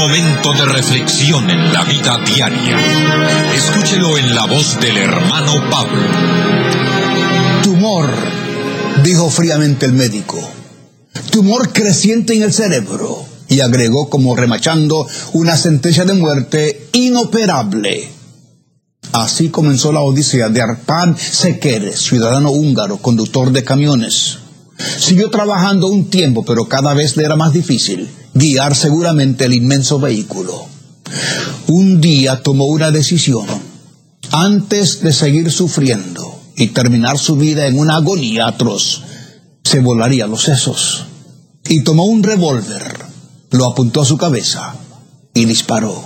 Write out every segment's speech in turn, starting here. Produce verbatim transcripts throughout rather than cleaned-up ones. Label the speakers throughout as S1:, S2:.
S1: momento de reflexión en la vida diaria. Escúchelo en la voz del hermano Pablo.
S2: Tumor, dijo fríamente el médico. Tumor creciente en el cerebro. Y agregó como remachando una sentencia de muerte inoperable. Así comenzó la odisea de Arpad Šekeres, ciudadano húngaro, conductor de camiones. Siguió trabajando un tiempo, pero cada vez le era más difícil guiar seguramente el inmenso vehículo. Un día tomó una decisión. Antes de seguir sufriendo y terminar su vida en una agonía atroz, se volaría los sesos. Y tomó un revólver, lo apuntó a su cabeza y disparó.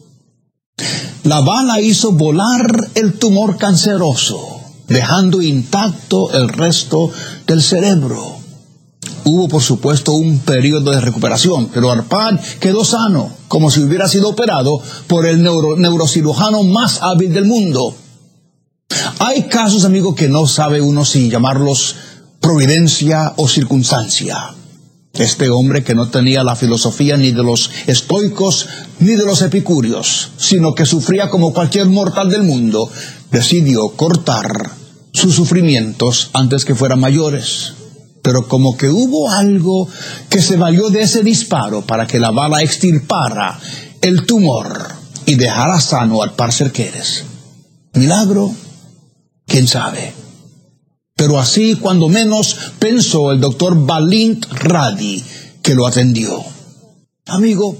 S2: La bala hizo volar el tumor canceroso, dejando intacto el resto del cerebro. Hubo, por supuesto, un periodo de recuperación, pero Arpad quedó sano, como si hubiera sido operado por el neuro, neurocirujano más hábil del mundo. Hay casos, amigos, que no sabe uno si llamarlos providencia o circunstancia. Este hombre, que no tenía la filosofía ni de los estoicos ni de los epicúreos, sino que sufría como cualquier mortal del mundo, decidió cortar sus sufrimientos antes que fueran mayores. Pero como que hubo algo que se valió de ese disparo para que la bala extirpara el tumor y dejara sano al Arpad Šekeres. ¿Milagro? ¿Quién sabe? Pero así, cuando menos, pensó el doctor Balint Radi, que lo atendió. Amigo,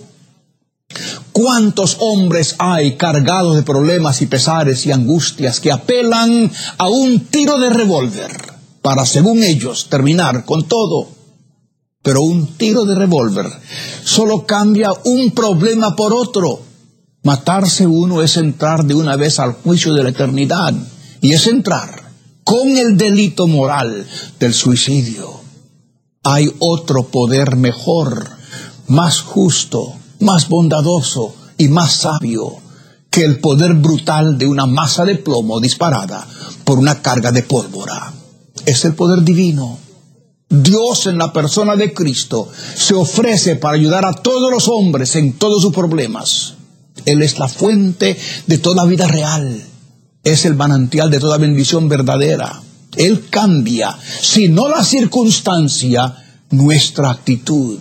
S2: ¿cuántos hombres hay cargados de problemas y pesares y angustias que apelan a un tiro de revólver para, según ellos, terminar con todo? Pero un tiro de revólver solo cambia un problema por otro. Matarse uno es entrar de una vez al juicio de la eternidad, y es entrar con el delito moral del suicidio. Hay otro poder mejor, más justo, más bondadoso y más sabio que el poder brutal de una masa de plomo disparada por una carga de pólvora. Es el poder divino. Dios, en la persona de Cristo, se ofrece para ayudar a todos los hombres en todos sus problemas. Él es la fuente de toda vida real. Es el manantial de toda bendición verdadera. Él cambia, si no la circunstancia, nuestra actitud.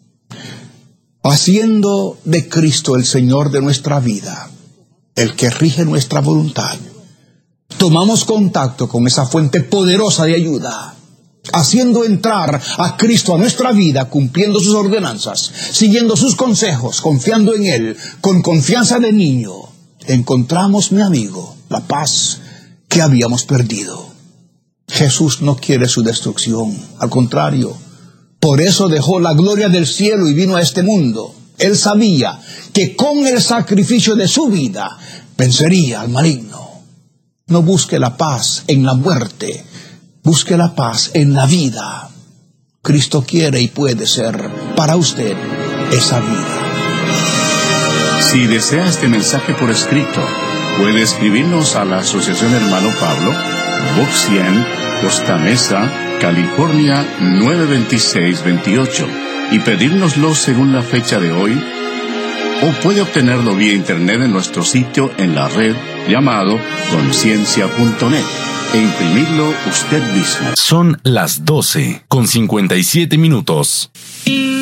S2: Haciendo de Cristo el Señor de nuestra vida, el que rige nuestra voluntad, tomamos contacto con esa fuente poderosa de ayuda, haciendo entrar a Cristo a nuestra vida, cumpliendo sus ordenanzas, siguiendo sus consejos, confiando en Él, con confianza de niño. Encontramos, mi amigo, la paz que habíamos perdido. Jesús no quiere su destrucción, al contrario. Por eso dejó la gloria del cielo y vino a este mundo. Él sabía que con el sacrificio de su vida vencería al maligno. No busque la paz en la muerte, busque la paz en la vida. Cristo quiere y puede ser para usted esa vida.
S3: Si desea este mensaje por escrito, puede escribirnos a la Asociación Hermano Pablo, Box cien, Costa Mesa, California nueve dos seis dos ocho, y pedírnoslo según la fecha de hoy, o puede obtenerlo vía internet en nuestro sitio en la red llamado conciencia punto net e imprimirlo usted mismo.
S4: Son las doce con cincuenta y siete minutos.